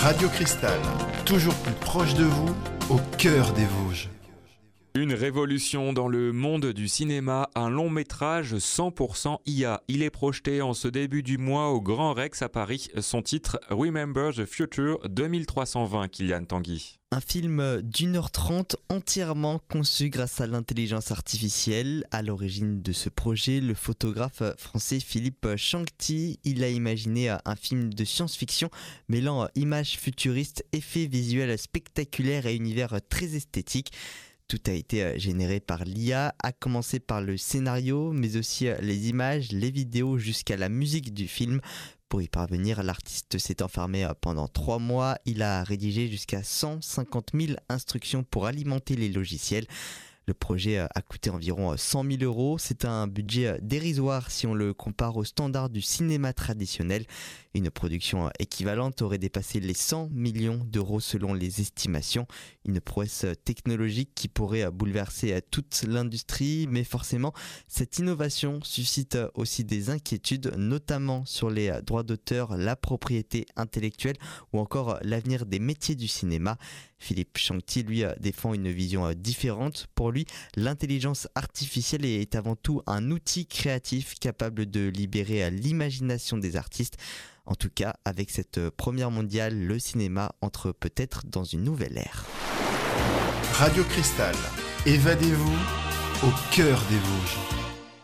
Radio Cristal, toujours plus proche de vous, au cœur des Vosges. Une révolution dans le monde du cinéma, un long métrage 100% IA. Il est projeté en ce début du mois au Grand Rex à Paris. Son titre Remember the Future 2320, Kylian Tanguy. Un film d'1h30 entièrement conçu grâce à l'intelligence artificielle. À l'origine de ce projet, le photographe français Philippe Changti, il a imaginé un film de science-fiction mêlant images futuristes, effets visuels spectaculaires et univers très esthétiques. Tout a été généré par l'IA, à commencer par le scénario, mais aussi les images, les vidéos jusqu'à la musique du film. Pour y parvenir, l'artiste s'est enfermé pendant 3 mois. Il a rédigé jusqu'à 150 000 instructions pour alimenter les logiciels. Le projet a coûté environ 100 000 €. C'est un budget dérisoire si on le compare aux standards du cinéma traditionnel. Une production équivalente aurait dépassé les 100 millions d'euros selon les estimations. Une prouesse technologique qui pourrait bouleverser toute l'industrie, mais forcément, cette innovation suscite aussi des inquiétudes, notamment sur les droits d'auteur, la propriété intellectuelle ou encore l'avenir des métiers du cinéma. Philippe Changti, lui, défend une vision différente. Pour lui, l'intelligence artificielle est avant tout un outil créatif capable de libérer l'imagination des artistes. En tout cas, avec cette première mondiale, le cinéma entre peut-être dans une nouvelle ère. Radio Cristal, évadez-vous au cœur des Vosges.